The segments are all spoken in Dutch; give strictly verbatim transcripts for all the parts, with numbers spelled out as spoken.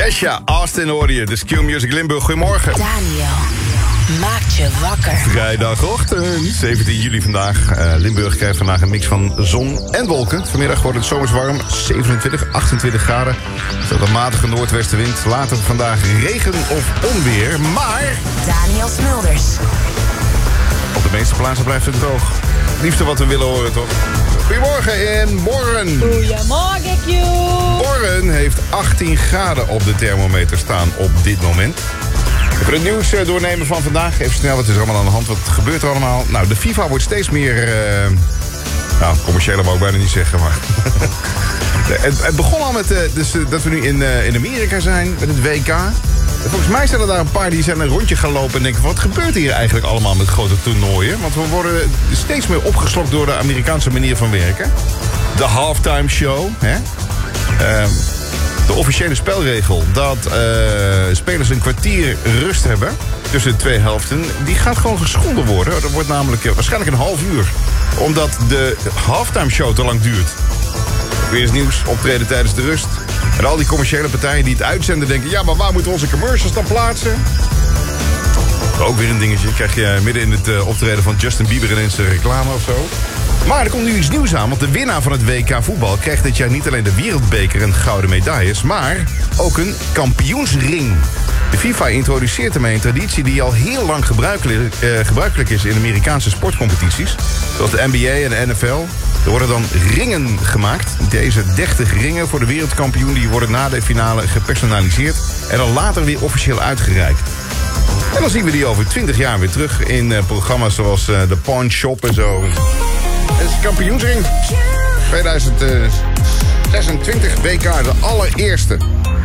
Kesha, Austin hoorde je. De Q Music Limburg. Goedemorgen. Daniel maakt je wakker. Vrijdagochtend, zeventien juli vandaag. Uh, Limburg krijgt vandaag een mix van zon en wolken. Vanmiddag wordt het zomers warm, zevenentwintig, achtentwintig graden. Er staat een matige noordwestenwind. Later vandaag regen of onweer, maar... Daniel Smulders. Op de meeste plaatsen blijft het droog. Het liefste wat we willen horen, toch? Goedemorgen in Borren. Goedemorgen, Q. Borren heeft achttien graden op de thermometer staan op dit moment. Even het nieuws doornemen van vandaag. Even snel, wat is er allemaal aan de hand? Wat gebeurt er allemaal? Nou, de FIFA wordt steeds meer... Uh, nou, commerciële wou ik bijna niet zeggen, maar... het, het begon al met uh, dus, uh, dat we nu in, uh, in Amerika zijn met het W K. Volgens mij zijn er daar een paar die zijn een rondje gaan lopen en denken... wat gebeurt hier eigenlijk allemaal met grote toernooien? Want we worden steeds meer opgeslokt door de Amerikaanse manier van werken. De halftime show, hè? Uh, de officiële spelregel dat uh, spelers een kwartier rust hebben tussen de twee helften... die gaat gewoon geschonden worden. Dat wordt namelijk uh, waarschijnlijk een half uur. Omdat de halftime show te lang duurt. Weer eens nieuws, optreden tijdens de rust. En al die commerciële partijen die het uitzenden denken... ja, maar waar moeten we onze commercials dan plaatsen? Ook weer een dingetje. Krijg je midden in het uh, optreden van Justin Bieber ineens een reclame of zo. Maar er komt nu iets nieuws aan, want de winnaar van het W K voetbal... krijgt dit jaar niet alleen de wereldbeker en gouden medailles... maar ook een kampioensring. De FIFA introduceert ermee een traditie die al heel lang gebruikelijk, uh, gebruikelijk is... in Amerikaanse sportcompetities, zoals de N B A en de N F L... Er worden dan ringen gemaakt. Deze dertig ringen voor de wereldkampioen... die worden na de finale gepersonaliseerd... en dan later weer officieel uitgereikt. En dan zien we die over twintig jaar weer terug... in uh, programma's zoals uh, de Pawn Shop en zo. Het is de kampioensring. tweeduizend zesentwintig W K, de allereerste.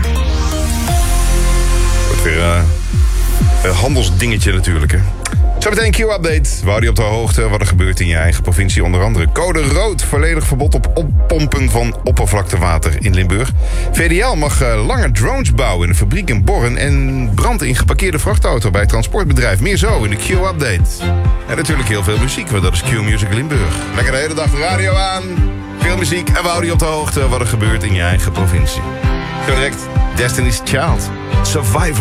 Wordt weer uh, een handelsdingetje natuurlijk, hè. Zometeen een Q-update. We houden je op de hoogte wat er gebeurt in je eigen provincie. Onder andere code rood, volledig verbod op oppompen van oppervlaktewater in Limburg. V D L mag uh, lange drones bouwen in een fabriek in Borren... en brand in geparkeerde vrachtauto bij het transportbedrijf. Meer zo in de Q-update. En natuurlijk heel veel muziek, want dat is Q Music Limburg. Lekker de hele dag de radio aan. Veel muziek en we houden je op de hoogte wat er gebeurt in je eigen provincie. Zo direct Destiny's Child. Survivor.